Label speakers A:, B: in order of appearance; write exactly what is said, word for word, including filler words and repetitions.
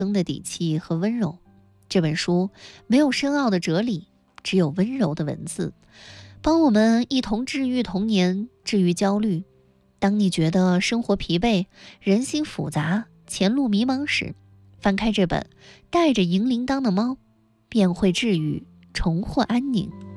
A: 生的底气和温柔。这本书没有深奥的哲理，只有温柔的文字，帮我们一同治愈童年，治愈焦虑。当你觉得生活疲惫，人心复杂，前路迷茫时，翻开这本带着银铃铛的猫，便会治愈，重获安宁。